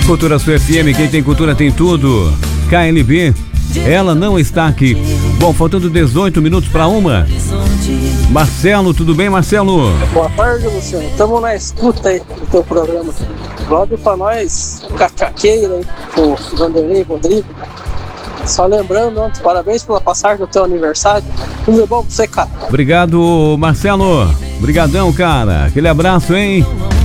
Cultura Sul FM, quem tem cultura tem tudo. KLB, ela não está aqui. Bom, faltando 18 minutos para 1. Marcelo, tudo bem, Marcelo? Boa tarde, Luciano. Estamos na escuta aí do teu programa. Logo para nós, cacaqueira aí, com o Vanderlei Rodrigo. Só lembrando, antes, parabéns pela passagem do teu aniversário. Tudo bom pra você, cara. Obrigado, Marcelo. Obrigadão, cara. Aquele abraço, hein?